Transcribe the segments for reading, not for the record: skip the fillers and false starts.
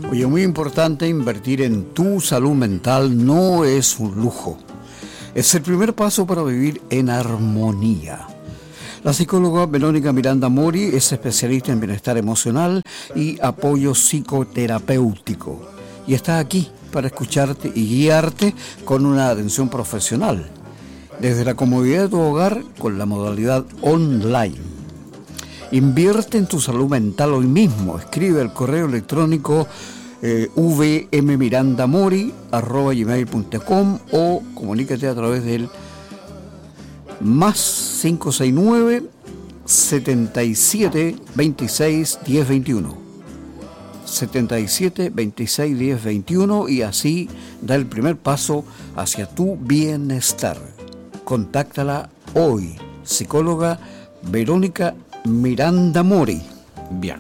Oye, muy importante, invertir en tu salud mental no es un lujo. Es el primer paso para vivir en armonía. La psicóloga Verónica Miranda Mori es especialista en bienestar emocional y apoyo psicoterapéutico. Y está aquí para escucharte y guiarte con una atención profesional. Desde la comodidad de tu hogar con la modalidad online. Invierte en tu salud mental hoy mismo. Escribe al correo electrónico vmmirandamori@gmail.com o comunícate a través del más 569 77 26 10 21 77 26 10 21 y así da el primer paso hacia tu bienestar. Contáctala hoy, psicóloga Verónica Miranda Mori. Bien.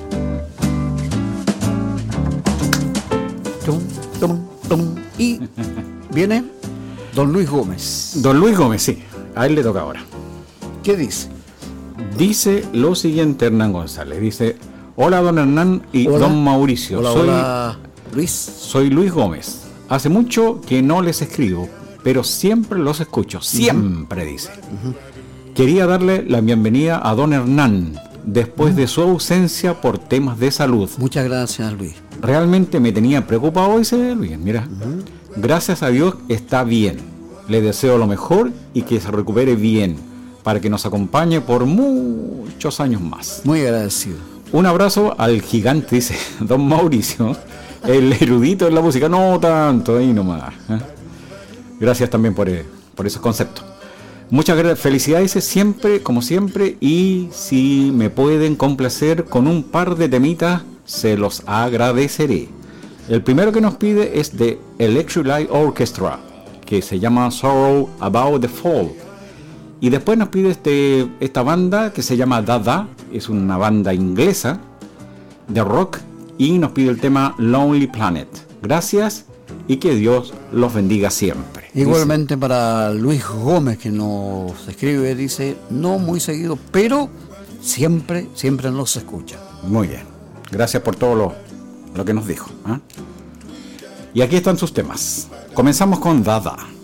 Y viene don Luis Gómez. Don Luis Gómez, sí. A él le toca ahora. ¿Qué dice? Dice lo siguiente Hernán González. Dice: hola don Hernán y hola. Don Mauricio. Hola, Luis. Soy Luis Gómez. Hace mucho que no les escribo, pero siempre los escucho. Siempre, dice. Quería darle la bienvenida a don Hernán después de su ausencia por temas de salud. Muchas gracias, Luis. Realmente me tenía preocupado, dice Luis. Mira, gracias a Dios está bien. Le deseo lo mejor y que se recupere bien para que nos acompañe por muchos años más. Muy agradecido. Un abrazo al gigante, dice don Mauricio, el erudito en la música. No tanto, ahí nomás. Gracias también por esos conceptos. Muchas felicidades siempre, como siempre, y si me pueden complacer con un par de temitas, se los agradeceré. El primero que nos pide es de Electric Light Orchestra, que se llama Sorrow About the Fall. Y después nos pide esta banda que se llama Dada, es una banda inglesa de rock, y nos pide el tema Lonely Planet. Gracias y que Dios los bendiga siempre. Igualmente dice, para Luis Gómez, que nos escribe, dice, no muy seguido, pero siempre nos escucha. Muy bien. Gracias por todo lo que nos dijo. Y aquí están sus temas. Comenzamos con Dada.